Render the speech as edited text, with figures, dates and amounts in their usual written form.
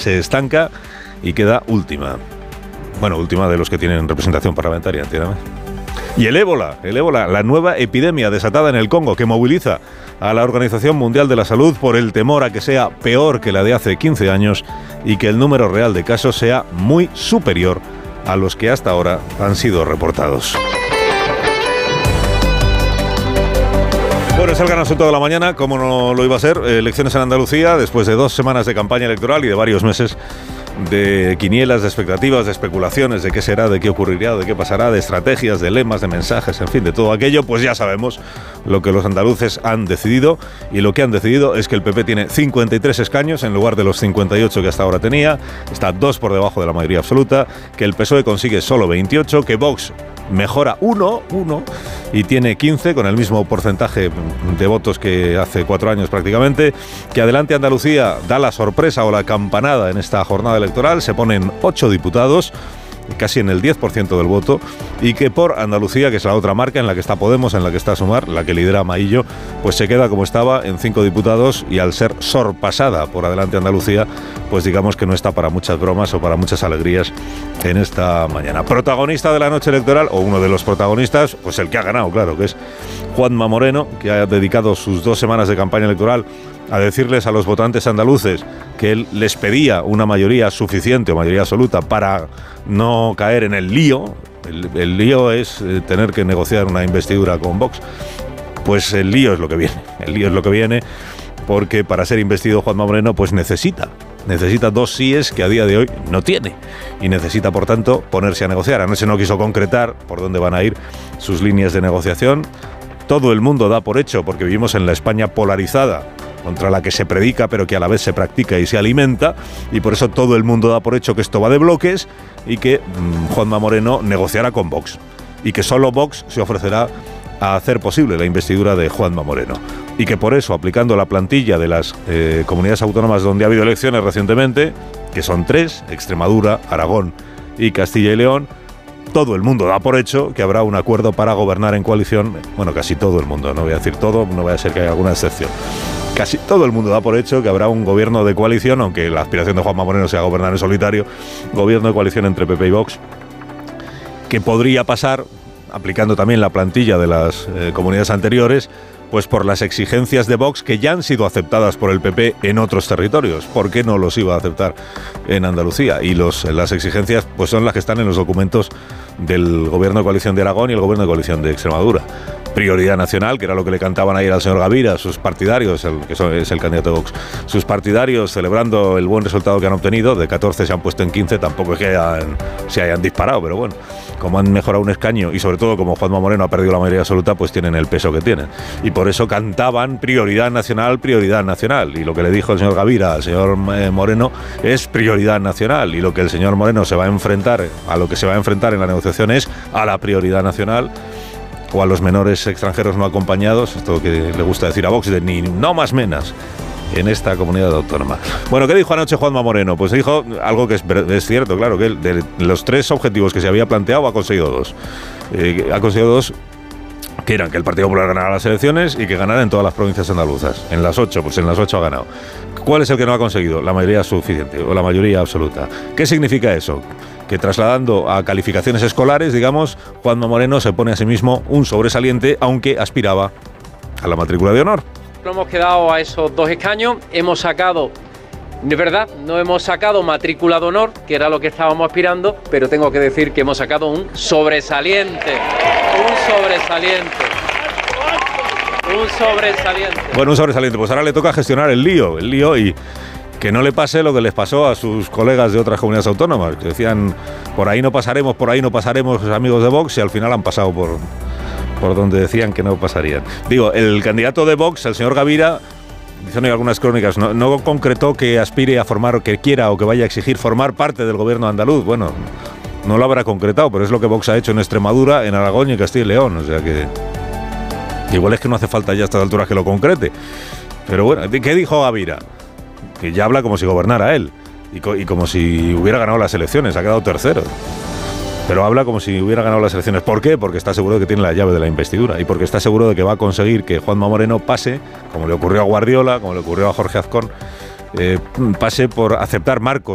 se estanca y queda última. Bueno, última de los que tienen representación parlamentaria, entiéndame. Y el ébola, la nueva epidemia desatada en el Congo que moviliza a la Organización Mundial de la Salud por el temor a que sea peor que la de hace 15 años y que el número real de casos sea muy superior a los que hasta ahora han sido reportados. Bueno, es el gran asunto de la mañana, como no lo iba a ser, elecciones en Andalucía, después de 2 semanas de campaña electoral y de varios meses de quinielas, de expectativas, de especulaciones, de qué será, de qué ocurrirá, de qué pasará, de estrategias, de lemas, de mensajes, en fin, de todo aquello, pues ya sabemos lo que los andaluces han decidido, y lo que han decidido es que el PP tiene 53 escaños en lugar de los 58 que hasta ahora tenía, está 2 por debajo de la mayoría absoluta, que el PSOE consigue solo 28, que Vox mejora 1 y tiene 15 con el mismo porcentaje de votos que hace 4 años prácticamente, que Adelante Andalucía da la sorpresa o la campanada en esta jornada electoral, se ponen 8 diputados, casi en el 10% del voto, y que por Andalucía, que es la otra marca en la que está Podemos, en la que está Sumar, la que lidera Maillo, pues se queda como estaba en 5 diputados y al ser sorpasada por Adelante Andalucía, pues digamos que no está para muchas bromas o para muchas alegrías en esta mañana. Protagonista de la noche electoral, o uno de los protagonistas, pues el que ha ganado, claro, que es Juanma Moreno, que ha dedicado sus 2 semanas de campaña electoral a decirles a los votantes andaluces que él les pedía una mayoría suficiente o mayoría absoluta para no caer en el lío. El lío es tener que negociar una investidura con Vox. Pues el lío es lo que viene, porque para ser investido Juanma Moreno pues necesita 2 síes que a día de hoy no tiene, y necesita por tanto ponerse a negociar. Anoche no quiso concretar por dónde van a ir sus líneas de negociación. Todo el mundo da por hecho, porque vivimos en la España polarizada, contra la que se predica pero que a la vez se practica y se alimenta, y por eso todo el mundo da por hecho que esto va de bloques y que Juanma Moreno negociará con Vox, y que solo Vox se ofrecerá a hacer posible la investidura de Juanma Moreno, y que por eso, aplicando la plantilla de las comunidades autónomas donde ha habido elecciones recientemente, que son 3, Extremadura, Aragón y Castilla y León, todo el mundo da por hecho que habrá un acuerdo para gobernar en coalición. Bueno, casi todo el mundo, no voy a decir todo, no vaya a ser que haya alguna excepción. Casi todo el mundo da por hecho que habrá un gobierno de coalición, aunque la aspiración de Juanma Moreno sea gobernar en solitario, gobierno de coalición entre PP y Vox, que podría pasar, aplicando también la plantilla de las comunidades anteriores, pues por las exigencias de Vox que ya han sido aceptadas por el PP en otros territorios. ¿Por qué no los iba a aceptar en Andalucía? Y las exigencias pues son las que están en los documentos del gobierno de coalición de Aragón y el gobierno de coalición de Extremadura. Prioridad nacional, que era lo que le cantaban ayer al señor Gavira, sus partidarios, es el candidato de Vox, sus partidarios celebrando el buen resultado que han obtenido, de 14 se han puesto en 15, tampoco es que se hayan disparado, pero bueno, como han mejorado un escaño y sobre todo como Juanma Moreno ha perdido la mayoría absoluta, pues tienen el peso que tienen. Y por eso cantaban prioridad nacional, y lo que le dijo el señor Gavira al señor Moreno es prioridad nacional, y lo que el señor Moreno se va a enfrentar, a lo que se va a enfrentar en la negociación es a la prioridad nacional, o a los menores extranjeros no acompañados, esto que le gusta decir a Vox, de ni no más menos en esta comunidad autónoma. Bueno, ¿qué dijo anoche Juanma Moreno? Pues dijo algo que es cierto, claro, que él, de los 3 objetivos que se había planteado, ha conseguido 2. Ha conseguido 2, que eran que el Partido Popular ganara las elecciones y que ganara en todas las provincias andaluzas. En las 8, pues en las 8 ha ganado. ¿Cuál es el que no ha conseguido? La mayoría suficiente, o la mayoría absoluta. ¿Qué significa eso? Que trasladando a calificaciones escolares, digamos, Juanma Moreno se pone a sí mismo un sobresaliente, aunque aspiraba a la matrícula de honor. No hemos quedado a esos 2 escaños, hemos sacado, de verdad, no hemos sacado matrícula de honor, que era lo que estábamos aspirando, pero tengo que decir que hemos sacado un sobresaliente. Bueno, un sobresaliente, pues ahora le toca gestionar el lío y que no le pase lo que les pasó a sus colegas de otras comunidades autónomas, que decían, por ahí no pasaremos, los amigos de Vox, y al final han pasado por donde decían que no pasarían. Digo, el candidato de Vox, el señor Gavira, dicen algunas crónicas, no concretó que aspire a formar, que quiera o que vaya a exigir formar parte del gobierno andaluz. Bueno, no lo habrá concretado, pero es lo que Vox ha hecho en Extremadura, en Aragón y en Castilla y León, o sea que igual es que no hace falta ya a estas alturas que lo concrete. Pero bueno, ¿qué dijo Gavira? Que ya habla como si gobernara él y como si hubiera ganado las elecciones, ha quedado tercero. Pero habla como si hubiera ganado las elecciones. ¿Por qué? Porque está seguro de que tiene la llave de la investidura y porque está seguro de que va a conseguir que Juanma Moreno pase, como le ocurrió a Guardiola, como le ocurrió a Jorge Azcón, pase por aceptar marcos